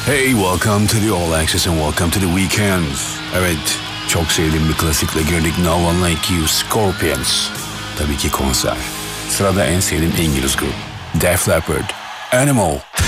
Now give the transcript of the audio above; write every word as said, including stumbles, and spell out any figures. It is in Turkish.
Hey, welcome to the All Access and welcome to the Weekends. Evet, çok sevdiğim bir klasikle girdik. No One Like You, Scorpions. Tabii ki konser. Sırada en sevdiğim İngiliz grup, Def Leppard, Animal.